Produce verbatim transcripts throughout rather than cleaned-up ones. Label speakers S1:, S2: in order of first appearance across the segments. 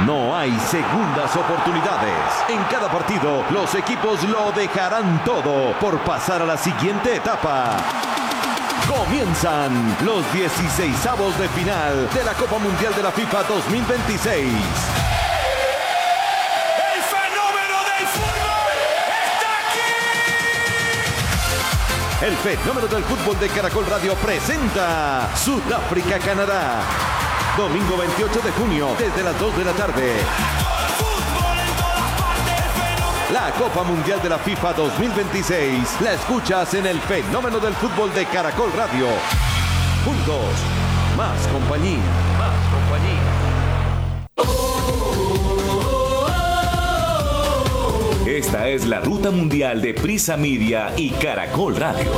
S1: no hay segundas oportunidades. En cada partido, los equipos lo dejarán todo por pasar a la siguiente etapa. Comienzan los dieciseisavos de final de la Copa Mundial de la FIFA dos mil veintiséis.
S2: ¡El fenómeno del fútbol está aquí!
S1: El fenómeno del fútbol de Caracol Radio presenta Sudáfrica-Canadá. Domingo veintiocho de junio, desde las dos de la tarde. La Copa Mundial de la FIFA dos mil veintiséis la escuchas en el fenómeno del fútbol de Caracol Radio. Juntos, más compañía. Más compañía.
S3: Esta es la ruta mundial de Prisa Media y Caracol Radio.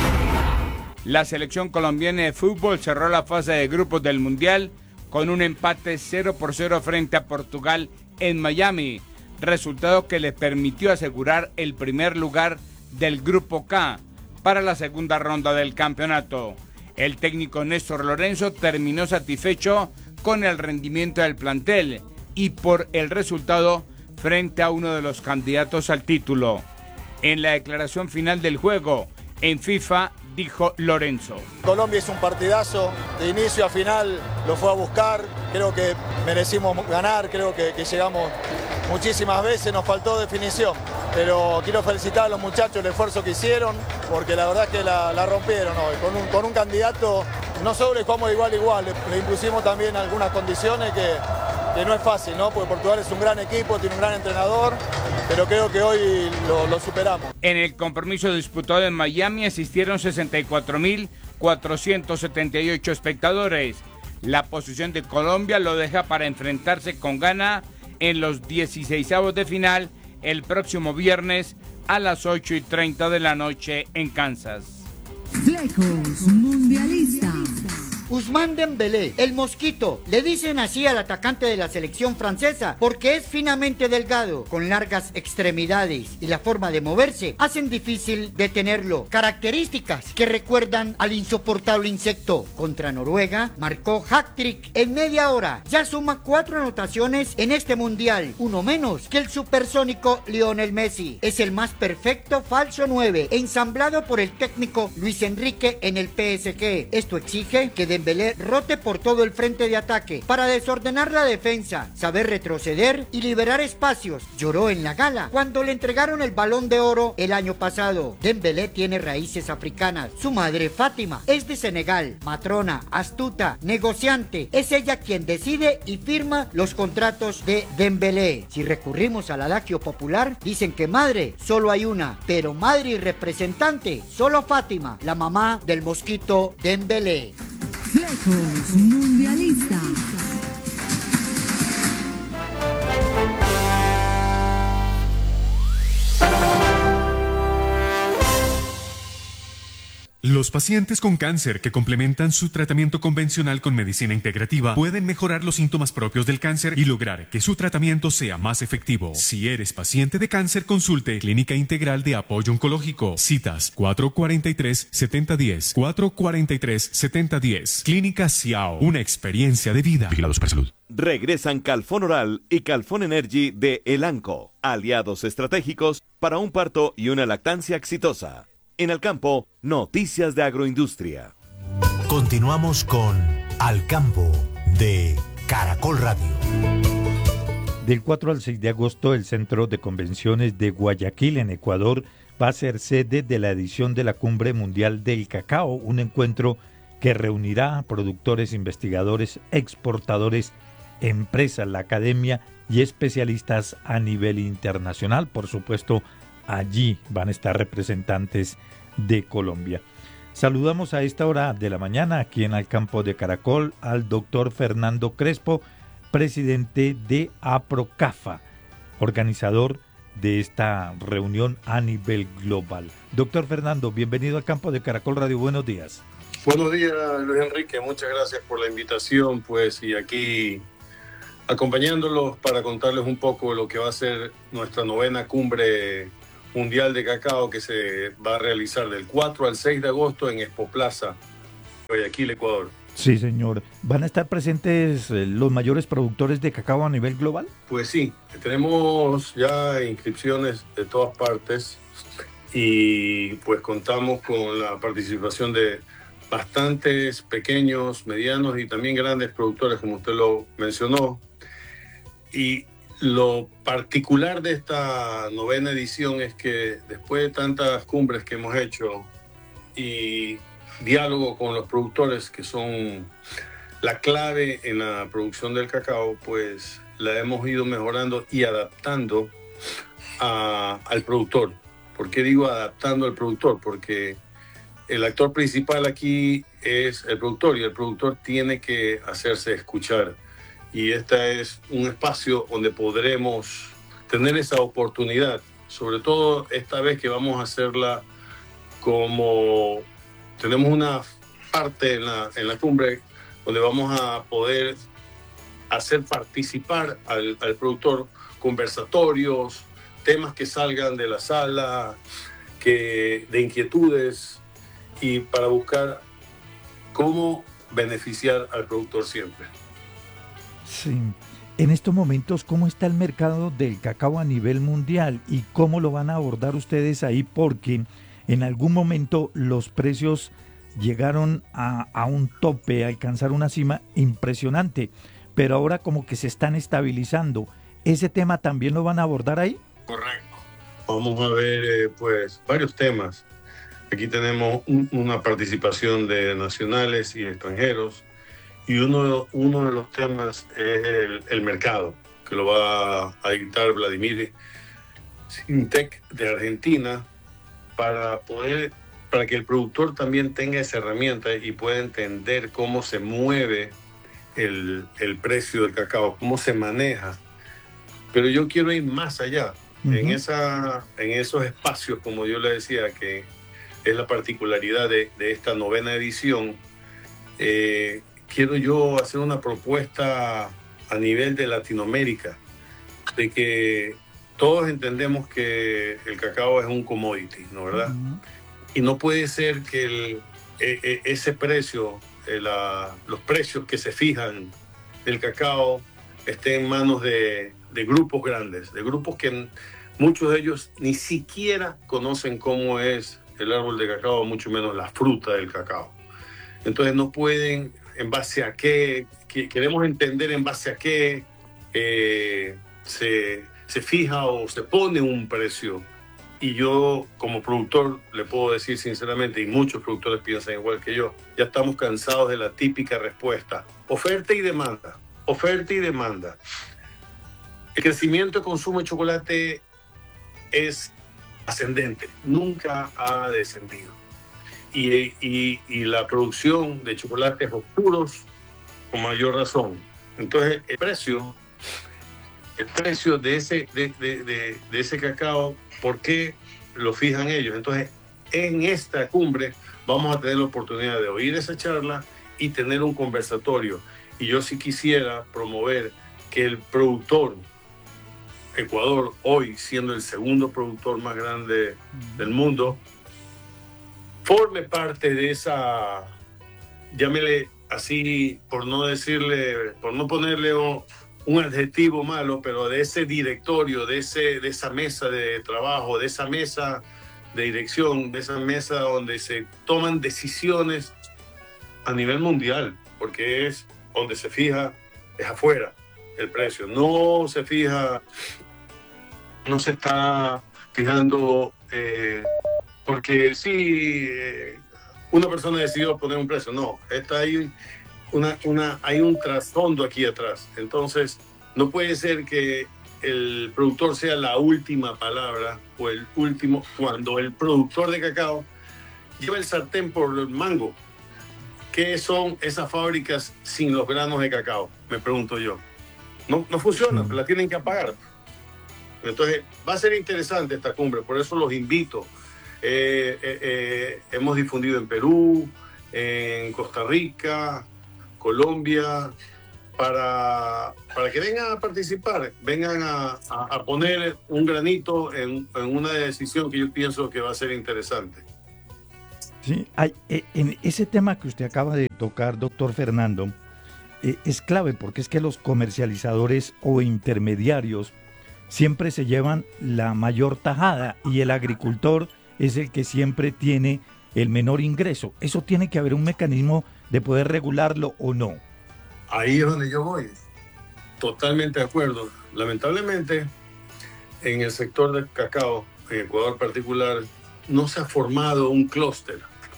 S4: La selección colombiana de fútbol cerró la fase de grupos del Mundial con un empate cero por cero frente a Portugal en Miami, resultado que le permitió asegurar el primer lugar del Grupo K para la segunda ronda del campeonato. El técnico Néstor Lorenzo terminó satisfecho con el rendimiento del plantel y por el resultado frente a uno de los candidatos al título. En la declaración final del juego, en FIFA, dijo Lorenzo:
S5: Colombia hizo un partidazo, de inicio a final lo fue a buscar, creo que merecimos ganar, creo que, que llegamos muchísimas veces, nos faltó definición, pero quiero felicitar a los muchachos el esfuerzo que hicieron, porque la verdad es que la, la rompieron hoy, con un, con un candidato, no solo le jugamos igual igual, le, le impusimos también algunas condiciones que, que no es fácil, ¿no? Porque Portugal es un gran equipo, tiene un gran entrenador, pero creo que hoy lo, lo superamos.
S4: En el compromiso disputado en Miami asistieron sesenta y cuatro mil cuatrocientos setenta y ocho espectadores. La posición de Colombia lo deja para enfrentarse con Ghana en los dieciseisavos de final el próximo viernes a las ocho y treinta de la noche en Kansas.
S6: Flecos Mundialistas.
S7: Ousmane Dembélé, el mosquito, le dicen así al atacante de la selección francesa porque es finamente delgado, con largas extremidades y la forma de moverse hacen difícil detenerlo. Características que recuerdan al insoportable insecto. Contra Noruega marcó hat-trick en media hora, ya suma cuatro anotaciones en este mundial, uno menos que el supersónico Lionel Messi. Es el más perfecto falso nueve, ensamblado por el técnico Luis Enrique en el P S G. Esto exige que Dembélé Dembélé rote por todo el frente de ataque para desordenar la defensa, saber retroceder y liberar espacios. Lloró en la gala cuando le entregaron el Balón de Oro el año pasado. Dembélé tiene raíces africanas. Su madre, Fátima, es de Senegal. Matrona, astuta, negociante. Es ella quien decide y firma los contratos de Dembélé. Si recurrimos al adagio popular, dicen que madre solo hay una, pero madre y representante solo Fátima, la mamá del mosquito Dembélé.
S6: Flecos Mundialistas.
S8: Los pacientes con cáncer que complementan su tratamiento convencional con medicina integrativa pueden mejorar los síntomas propios del cáncer y lograr que su tratamiento sea más efectivo. Si eres paciente de cáncer, consulte Clínica Integral de Apoyo Oncológico. Citas cuatro cuatro tres, siete cero uno cero, cuatro cuatro tres, siete cero uno cero. Clínica Ciao, una experiencia de vida. Vigilados para salud.
S1: Regresan Calfón Oral y Calfón Energy de Elanco, aliados estratégicos para un parto y una lactancia exitosa. En el campo, noticias de agroindustria.
S9: Continuamos con Al Campo de Caracol Radio.
S10: Del cuatro al seis de agosto, el Centro de Convenciones de Guayaquil, en Ecuador, va a ser sede de la edición de la Cumbre Mundial del Cacao, un encuentro que reunirá a productores, investigadores, exportadores, empresas, la academia y especialistas a nivel internacional. Por supuesto, allí van a estar representantes de Colombia. Saludamos a esta hora de la mañana aquí en Al Campo de Caracol al doctor Fernando Crespo, presidente de APROCAFA, organizador de esta reunión a nivel global. Doctor Fernando, bienvenido al Campo de Caracol Radio, buenos días.
S11: Buenos días, Luis Enrique, muchas gracias por la invitación, pues, y aquí acompañándolos para contarles un poco lo que va a ser nuestra novena cumbre mundial de cacao que se va a realizar del cuatro al seis de agosto en Expo Plaza, Guayaquil, Ecuador.
S10: Sí, señor. ¿Van a estar presentes eh, los mayores productores de cacao a nivel global?
S11: Pues sí, tenemos ya inscripciones de todas partes y pues contamos con la participación de bastantes pequeños, medianos y también grandes productores, como usted lo mencionó. Y lo particular de esta novena edición es que después de tantas cumbres que hemos hecho y diálogo con los productores, que son la clave en la producción del cacao, pues la hemos ido mejorando y adaptando a, al productor. ¿Por qué digo adaptando al productor? Porque el actor principal aquí es el productor y el productor tiene que hacerse escuchar. Y este es un espacio donde podremos tener esa oportunidad, sobre todo esta vez que vamos a hacerla como tenemos una parte en la, en la cumbre donde vamos a poder hacer participar al, al productor, conversatorios, temas que salgan de la sala, que, de inquietudes, y para buscar cómo beneficiar al productor siempre.
S10: Sí. En estos momentos, ¿cómo está el mercado del cacao a nivel mundial y cómo lo van a abordar ustedes ahí? Porque en algún momento los precios llegaron a, a un tope, a alcanzar una cima impresionante, pero ahora como que se están estabilizando. ¿Ese tema también lo van a abordar ahí?
S11: Correcto. Vamos a ver eh, pues varios temas. Aquí tenemos un, una participación de nacionales y extranjeros, y uno, uno de los temas es el, el mercado, que lo va a dictar Vladimir Sintec de Argentina, para poder, para que el productor también tenga esa herramienta y pueda entender cómo se mueve el, el precio del cacao, cómo se maneja. Pero yo quiero ir más allá, uh-huh. en, esa, en esos espacios, como yo le decía, que es la particularidad de, de esta novena edición. Eh, quiero yo hacer una propuesta a nivel de Latinoamérica, de que todos entendemos que el cacao es un commodity, ¿no verdad? Uh-huh. Y no puede ser que el, e, e, ese precio, eh, la, los precios que se fijan del cacao estén en manos de, de grupos grandes, de grupos que muchos de ellos ni siquiera conocen cómo es el árbol de cacao, mucho menos la fruta del cacao. Entonces no pueden, en base a qué, que, queremos entender en base a qué eh, se... se fija o se pone un precio. Y yo como productor le puedo decir sinceramente, y muchos productores piensan igual que yo, ya estamos cansados de la típica respuesta: oferta y demanda, oferta y demanda. El crecimiento de consumo de chocolate es ascendente, nunca ha descendido. Y, y, y la producción de chocolates oscuros con mayor razón. Entonces el precio el precio de ese, de, de, de, de ese cacao, ¿por qué lo fijan ellos? Entonces, en esta cumbre vamos a tener la oportunidad de oír esa charla y tener un conversatorio. Y yo sí quisiera promover que el productor, Ecuador, hoy siendo el segundo productor más grande del mundo, forme parte de esa, llámele así, por no decirle, por no ponerle un, un adjetivo malo, pero de ese directorio, de, ese, de esa mesa de trabajo, de esa mesa de dirección, de esa mesa donde se toman decisiones a nivel mundial, porque es donde se fija, es afuera el precio, no se fija, no se está fijando eh, porque sí, eh, una persona decidió poner un precio, no, está ahí una, una, hay un trasfondo aquí atrás. Entonces no puede ser que el productor sea la última palabra o el último, cuando el productor de cacao lleva el sartén por el mango. ¿Qué son esas fábricas sin los granos de cacao? Me pregunto yo. No, no funciona, la tienen que apagar. Entonces va a ser interesante esta cumbre, por eso los invito. Eh, eh, eh, hemos difundido en Perú, en Costa Rica, Colombia, para, para que vengan a participar, vengan a, a, a poner un granito en, en una decisión que yo pienso que va a ser interesante.
S10: Sí, hay, eh, en ese tema que usted acaba de tocar, doctor Fernando, eh, es clave porque es que los comercializadores o intermediarios siempre se llevan la mayor tajada y el agricultor es el que siempre tiene el menor ingreso. ¿Eso tiene que haber un mecanismo de poder regularlo o no?
S11: Ahí es donde yo voy. Totalmente de acuerdo. Lamentablemente, en el sector del cacao, en Ecuador en particular, no se ha formado un clúster.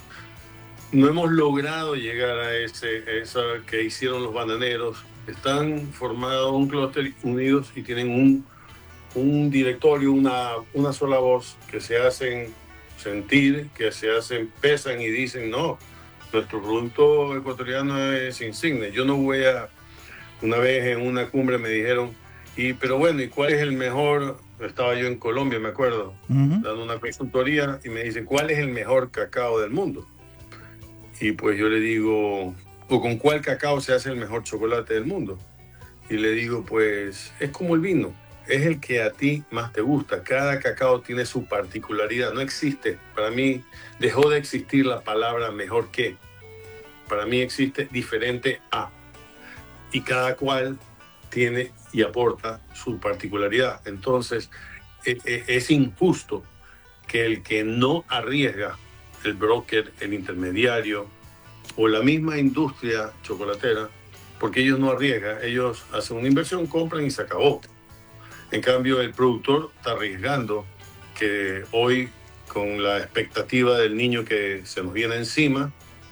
S11: No hemos logrado llegar a ese, esa que hicieron los bananeros. Están formados un clúster unidos y tienen un, un directorio, una, una sola voz, que se hacen sentir, que se hacen, pesan y dicen, no, nuestro producto ecuatoriano es insigne. Yo no voy a... Una vez en una cumbre me dijeron, y, pero bueno, ¿y cuál es el mejor? Estaba yo en Colombia, me acuerdo, uh-huh. dando una consultoría, y me dicen, ¿cuál es el mejor cacao del mundo? Y pues yo le digo, ¿o con cuál cacao se hace el mejor chocolate del mundo? Y le digo, pues es como el vino, es el que a ti más te gusta. Cada cacao tiene su particularidad, no existe. Para mí dejó de existir la palabra mejor que. Para mí existe diferente a. Y cada cual tiene y aporta su particularidad. Entonces, es injusto que el que no arriesga, el broker, el intermediario o la misma industria chocolatera, porque ellos no arriesgan, ellos hacen una inversión, compran y se acabó. En cambio, el productor está arriesgando, que hoy, con la expectativa del niño que se nos viene encima,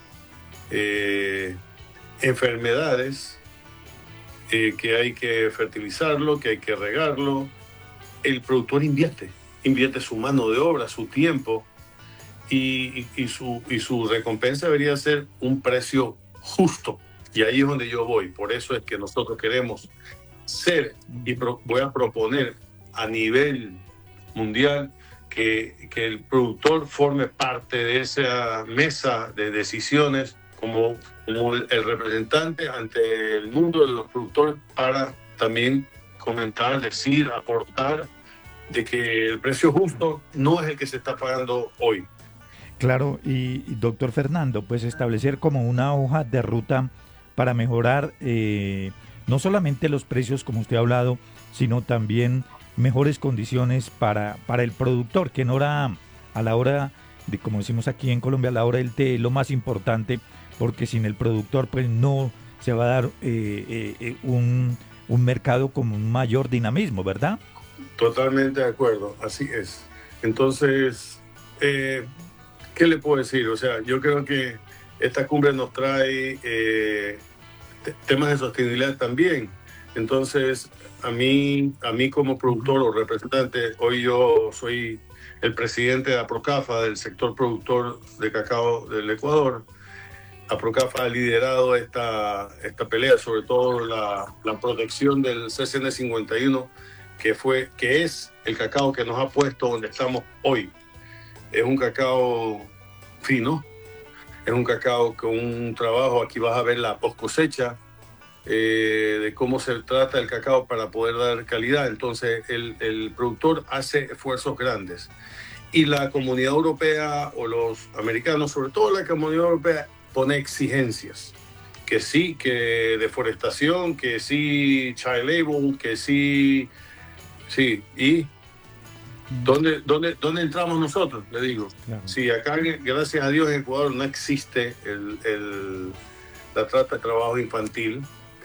S11: eh, enfermedades, eh, que hay que fertilizarlo, que hay que regarlo, el productor invierte, invierte su mano de obra, su tiempo, y, y, y, su, y su recompensa debería ser un precio justo. Y ahí es donde yo voy. Por eso es que nosotros queremos ser, y pro, voy a proponer a nivel mundial que, que el productor forme parte de esa mesa de decisiones como, como el, el representante ante el mundo de los productores, para también comentar, decir, aportar de que el precio justo no es el que se está pagando hoy.
S10: Claro, y, y doctor Fernando, pues establecer como una hoja de ruta para mejorar eh, no solamente los precios, como usted ha hablado, sino también mejores condiciones para, para el productor, que en hora, a la hora de, como decimos aquí en Colombia, a la hora del té es lo más importante, porque sin el productor pues no se va a dar eh, eh, un, un mercado con un mayor dinamismo, ¿verdad?
S11: Totalmente de acuerdo, así es. Entonces, eh, ¿qué le puedo decir? O sea, yo creo que esta cumbre nos trae eh, t- temas de sostenibilidad también. Entonces, a mí, a mí como productor o representante, hoy yo soy el presidente de APROCAFA, del sector productor de cacao del Ecuador. APROCAFA ha liderado esta, esta pelea, sobre todo la, la protección del C C N cincuenta y uno, que, fue, que es el cacao que nos ha puesto donde estamos hoy. Es un cacao fino, es un cacao con un trabajo, aquí vas a ver la post cosecha, eh, de cómo se trata el cacao para poder dar calidad. Entonces el, el productor hace esfuerzos grandes. Y la comunidad europea o los americanos, sobre todo la comunidad europea, pone exigencias. Que sí, que deforestación, que sí child labor, que sí, sí, y ¿Dónde, dónde, ¿Dónde entramos nosotros? Le digo. Claro. Si acá, gracias a Dios, en Ecuador no existe el, el, la trata de trabajo infantil.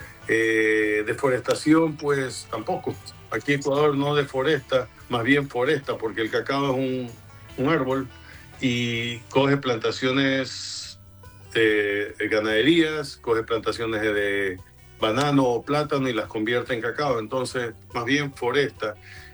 S11: Eh, deforestación, pues tampoco. Aquí Ecuador no deforesta, más bien foresta, porque el cacao es un, un árbol y coge plantaciones de, de ganaderías, coge plantaciones de banano o plátano y las convierte en cacao. Entonces, más bien foresta.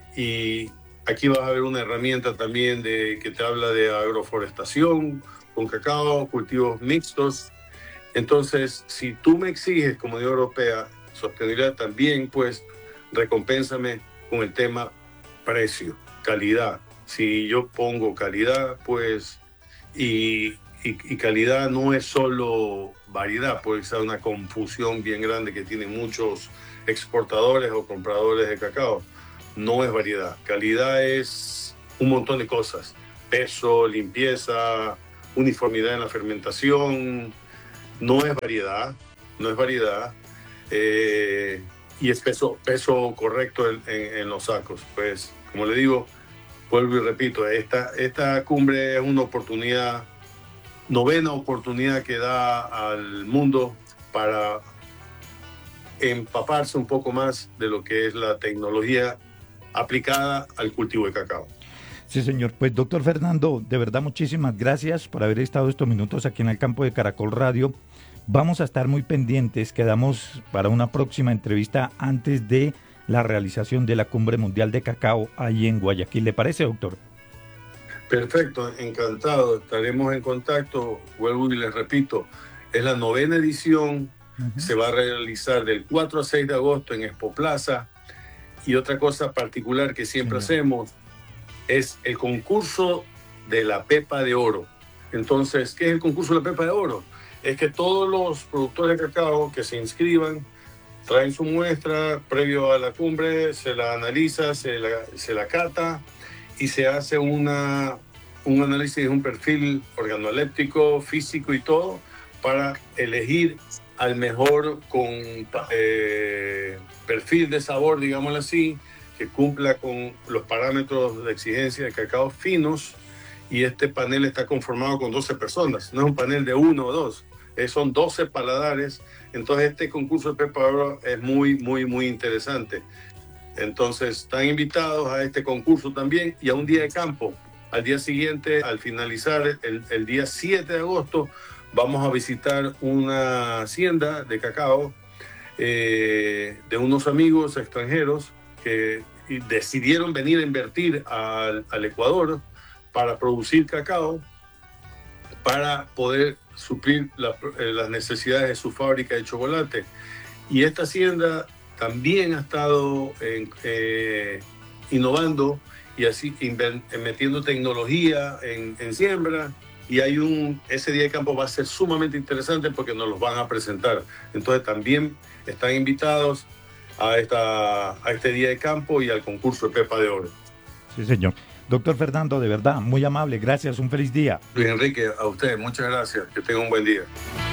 S11: Y aquí vas a ver una herramienta también de, que te habla de agroforestación, con cacao, cultivos mixtos. Entonces, si tú me exiges, como Unión Europea, sostenibilidad también, pues, recompénsame con el tema precio, calidad. Si yo pongo calidad, pues, y, y, y calidad no es solo variedad, puede ser una confusión bien grande que tienen muchos exportadores o compradores de cacao. No es variedad. Calidad es un montón de cosas. Peso, limpieza, uniformidad en la fermentación, no es variedad, no es variedad, eh, y es peso, peso correcto en, en, en los sacos. Pues, como le digo, vuelvo y repito, esta, esta cumbre es una oportunidad, novena oportunidad que da al mundo para empaparse un poco más de lo que es la tecnología aplicada al cultivo de cacao.
S10: Sí, señor. Pues, doctor Fernando, de verdad muchísimas gracias por haber estado estos minutos aquí en el campo de Caracol Radio. Vamos a estar muy pendientes, quedamos para una próxima entrevista antes de la realización de la Cumbre Mundial de Cacao ahí en Guayaquil. ¿Le parece, doctor?
S11: Perfecto, encantado. Estaremos en contacto. Vuelvo y les repito, es la novena edición. Uh-huh. Se va a realizar del cuatro al seis de agosto en Expo Plaza. Y otra cosa particular que siempre sí. hacemos es el concurso de la pepa de oro. Entonces, ¿qué es el concurso de la pepa de oro? Es que todos los productores de cacao que se inscriban traen su muestra previo a la cumbre, se la analiza, se la, se la cata y se hace una, un análisis de un perfil organoléptico, físico y todo para elegir al mejor con eh, perfil de sabor, digámoslo así, que cumpla con los parámetros de exigencia de cacao finos, y este panel está conformado con doce personas, no es un panel de uno o dos, eh, son doce paladares. Entonces este concurso de pepa de oro es muy, muy, muy interesante. Entonces están invitados a este concurso también y a un día de campo. Al día siguiente, al finalizar el, el día siete de agosto, vamos a visitar una hacienda de cacao eh, de unos amigos extranjeros que decidieron venir a invertir al, al Ecuador para producir cacao, para poder suplir la, eh, las necesidades de su fábrica de chocolate. Y esta hacienda también ha estado en, eh, innovando y así metiendo tecnología en, en siembra. Y hay un, ese día de campo va a ser sumamente interesante porque nos los van a presentar. Entonces también están invitados a, esta, a este día de campo y al concurso de pepa de oro.
S10: Sí, señor. Doctor Fernando, de verdad, muy amable. Gracias, un feliz día.
S11: Luis Enrique, a usted, muchas gracias. Que tenga un buen día.